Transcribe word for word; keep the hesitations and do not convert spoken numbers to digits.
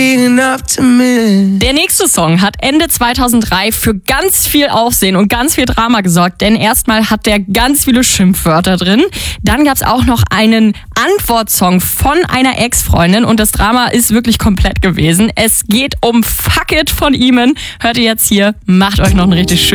Der nächste Song hat Ende zweitausenddrei für ganz viel Aufsehen und ganz viel Drama gesorgt, denn erstmal hat der ganz viele Schimpfwörter drin. Dann gab es auch noch einen Antwortsong von einer Ex-Freundin und das Drama ist wirklich komplett gewesen. Es geht um Fuck It von Eamon. Hört ihr jetzt hier, macht euch noch einen richtig schönen